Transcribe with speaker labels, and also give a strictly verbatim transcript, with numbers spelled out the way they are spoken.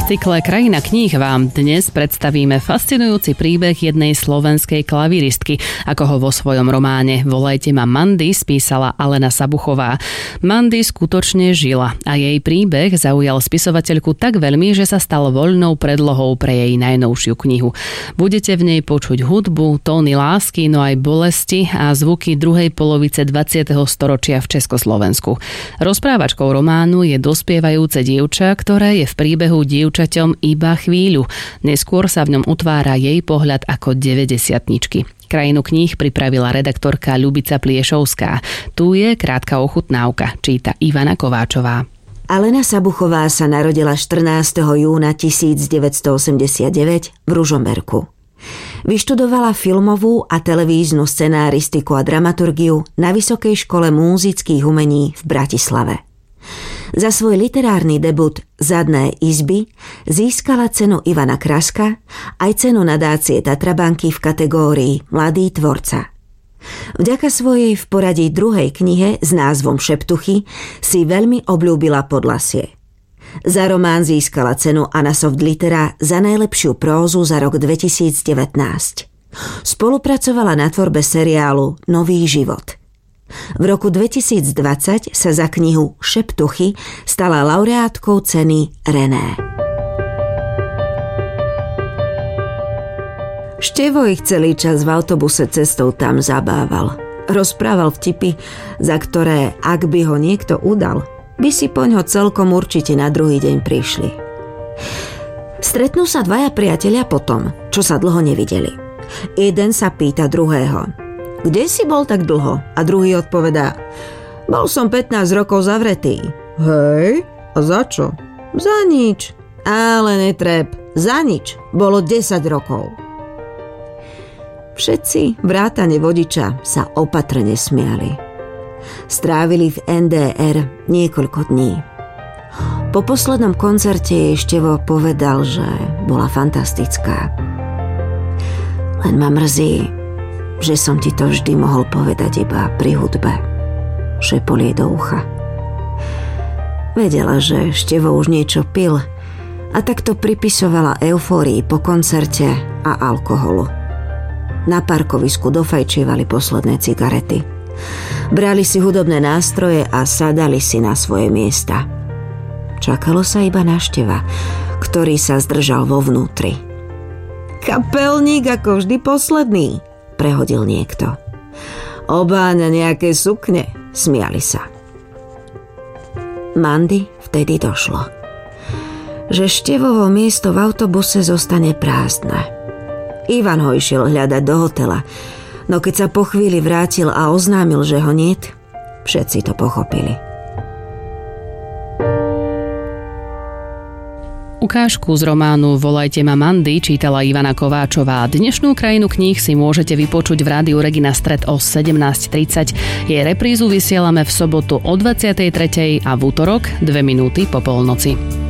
Speaker 1: cykle Krajina kníh vám dnes predstavíme fascinujúci príbeh jednej slovenskej klavíristky, ako ho vo svojom románe Volajte ma Mandy spísala Alena Sabuchová. Mandy skutočne žila a jej príbeh zaujal spisovateľku tak veľmi, že sa stal voľnou predlohou pre jej najnovšiu knihu. Budete v nej počuť hudbu, tóny lásky, no aj bolesti a zvuky druhej polovice dvadsiateho storočia v Československu. Rozprávačkou románu je dospievajúce dievča, ktoré je v príbehu dievčaťom iba chvíľu. Neskôr sa v ňom utvára jej pohľad ako deväťdesiatničky. Krajinu kníh pripravila redaktorka Ľubica Pliešovská. Tu je krátka ochutnávka, číta Ivana Kováčová.
Speaker 2: Alena Sabuchová sa narodila štrnásteho júna tisícdeväťstoosemdesiatdeväť v Ružomberku. Vyštudovala filmovú a televíznu scenáristiku a dramaturgiu na Vysokej škole múzických umení v Bratislave. Za svoj literárny debut Zadné izby získala cenu Ivana Kraska aj cenu nadácie Tatrabanky v kategórii Mladý tvorca. Vďaka svojej v poradí druhej knihe s názvom Šeptuchy si veľmi obľúbila Podlasie. Za román získala cenu Anna Soft Litera za najlepšiu prózu za rok dvetisícdevätnásť. Spolupracovala na tvorbe seriálu Nový život. V roku dvetisícdvadsať sa za knihu Šeptuchy stala laureátkou ceny René. Števo ich celý čas v autobuse cestou tam zabával. Rozprával vtipy, za ktoré, ak by ho niekto udal, by si poňho celkom určite na druhý deň prišli. Stretnú sa dvaja priatelia potom, čo sa dlho nevideli. Jeden sa pýta druhého: Kde si bol tak dlho? A druhý odpovedá: Bol som pätnásť rokov zavretý. Hej, a za čo? Za nič. Ale netreb, za nič. Bolo desať rokov. Všetci, vrátane vodiča, sa opatrne smiali. Strávili v en dé er niekoľko dní. Po poslednom koncerte jej Števo povedal, že bola fantastická. Len ma mrzí, že som ti to vždy mohol povedať iba pri hudbe, šepol jej do ucha. Vedela, že Števo už niečo pil a takto pripisovala eufórii po koncerte a alkoholu. Na parkovisku dofajčievali posledné cigarety. Brali si hudobné nástroje a sadali si na svoje miesta. Čakalo sa iba na Števa, ktorý sa zdržal vo vnútri. Kapelník ako vždy posledný, prehodil niekto. Obáňa nejaké sukne, smiali sa. Mandy vtedy došlo, že Števovo miesto v autobuse zostane prázdne. Ivan ho išiel hľadať do hotela, no keď sa po chvíli vrátil a oznámil, že ho niet, všetci to pochopili.
Speaker 1: Ukážku z románu Volajte ma Mandy čítala Ivana Kováčová. Dnešnú Krajinu kníh si môžete vypočuť v rádiu Regina Stred o sedemnásť tridsať. Jej reprízu vysielame v sobotu o dvadsiatej tretej a v utorok dve minúty po polnoci.